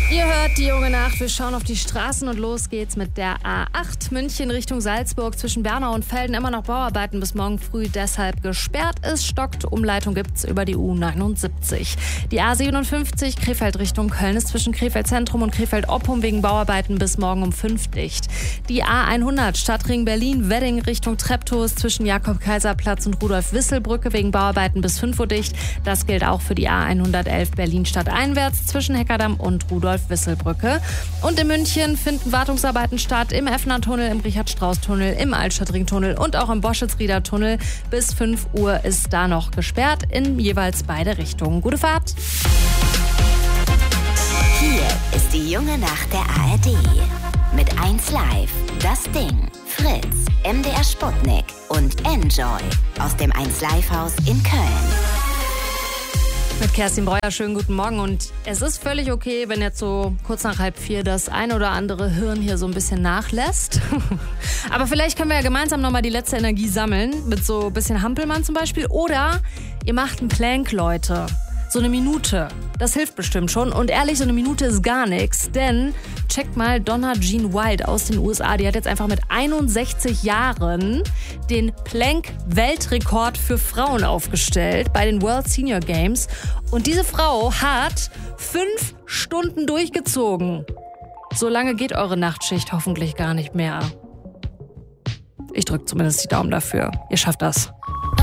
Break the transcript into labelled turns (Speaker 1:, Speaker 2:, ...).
Speaker 1: Ihr hört die junge Nacht, wir schauen auf die Straßen und los geht's mit der A8 München Richtung Salzburg zwischen Bernau und Velden. Immer noch Bauarbeiten bis morgen früh, deshalb gesperrt. Es stockt, Umleitung gibt's über die U79. Die A57 Krefeld Richtung Köln ist zwischen Krefeld Zentrum und Krefeld Oppum wegen Bauarbeiten bis morgen um 5 dicht. Die A100 Stadtring Berlin-Wedding Richtung Treptow ist zwischen Jakob-Kaiser-Platz und Rudolf-Wissel-Brücke wegen Bauarbeiten bis 5 Uhr dicht. Das gilt auch für die A111 Berlin-Stadt einwärts zwischen Heckerdamm und Rudolf-Wissel-Brücke. Und in München finden Wartungsarbeiten statt im Effner-Tunnel, im Richard-Strauß-Tunnel, im Altstadtring-Tunnel und auch im Boschitz-Rieder-Tunnel. Bis 5 Uhr ist da noch gesperrt in jeweils beide Richtungen. Gute Fahrt!
Speaker 2: Hier ist die junge Nacht der ARD. Mit 1Live, Das Ding, Fritz, MDR Sputnik und Enjoy aus dem 1Live-Haus in Köln.
Speaker 1: Mit Kerstin Breuer, schönen guten Morgen. Und es ist völlig okay, wenn jetzt so kurz nach 3:30 das ein oder andere Hirn hier so ein bisschen nachlässt. Aber vielleicht können wir ja gemeinsam nochmal die letzte Energie sammeln, mit so ein bisschen Hampelmann zum Beispiel. Oder ihr macht einen Plank, Leute. So eine Minute. Das hilft bestimmt schon. Und ehrlich, so eine Minute ist gar nichts. Denn checkt mal Donna Jean Wild aus den USA. Die hat jetzt einfach mit 61 Jahren den Plank-Weltrekord für Frauen aufgestellt bei den World Senior Games. Und diese Frau hat 5 Stunden durchgezogen. So lange geht eure Nachtschicht hoffentlich gar nicht mehr. Ich drücke zumindest die Daumen dafür. Ihr schafft das.